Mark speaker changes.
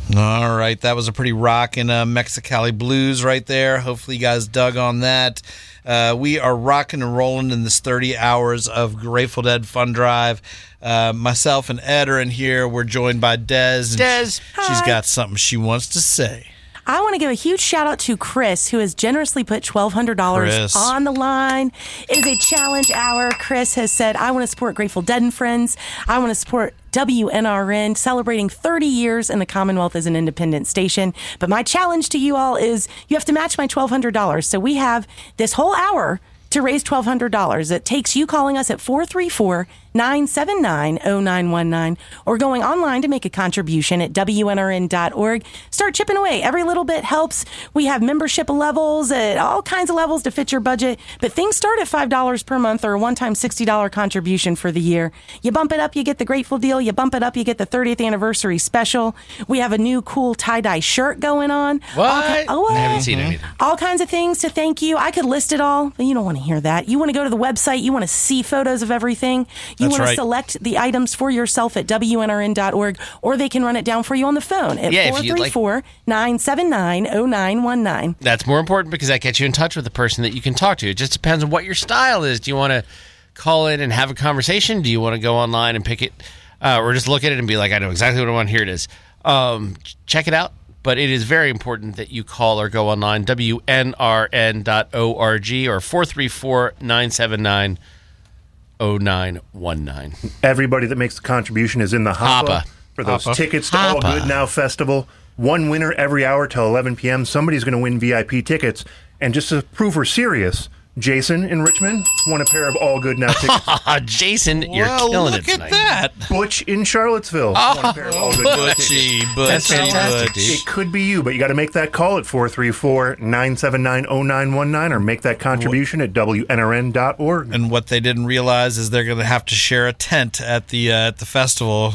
Speaker 1: All right, that was a pretty rockin' Mexicali blues right there. Hopefully you guys dug on that. We are rocking and rolling in this 30 hours of Grateful Dead Fun Drive. Myself and Ed are in here. We're joined by Des. She's got something she wants to say.
Speaker 2: I want to give a huge shout out to Chris, who has generously put $1,200 on the line. It is a challenge hour. Chris has said, I want to support Grateful Dead and Friends. I want to support WNRN, celebrating 30 years in the Commonwealth as an independent station. But my challenge to you all is you have to match my $1,200. So we have this whole hour to raise $1,200. It takes you calling us at 434-979-0919 or going online to make a contribution at WNRN.org. Start chipping away. Every little bit helps. We have membership levels at all kinds of levels to fit your budget, but things start at $5 per month or a one-time $60 contribution for the year. You bump it up, you get the Grateful Deal. You bump it up, you get the 30th anniversary special. We have a new cool tie-dye shirt going on.
Speaker 3: What? I haven't seen anything.
Speaker 2: All kinds of things to thank you. I could list it all, but you don't want to hear that. You want to go to the website. You want to see photos of everything. You want to select the items for yourself at WNRN.org, or they can run it down for you on the phone at 434-979-0919.
Speaker 3: That's more important because that gets you in touch with the person that you can talk to. It just depends on what your style is. Do you want to call in and have a conversation? Do you want to go online and pick it, or just look at it and be like, I know exactly what I want. Here it is. Check it out. But it is very important that you call or go online, WNRN.org or 434-979-0919.
Speaker 4: Everybody that makes the contribution is in the HOPA for those tickets to All Good Now Festival. One winner every hour till 11 p.m. Somebody's going to win VIP tickets. And just to prove we're serious, Jason in Richmond won a pair of All Good Now tickets.
Speaker 3: Jason, you're killing it tonight.
Speaker 1: Look at that.
Speaker 4: Butch in Charlottesville won a pair of All Good Now tickets.
Speaker 3: That's fantastic.
Speaker 4: It could be you, but you got to make that call at 434-979-0919 or make that contribution at WNRN.org.
Speaker 1: And what they didn't realize is they're going to have to share a tent at the festival.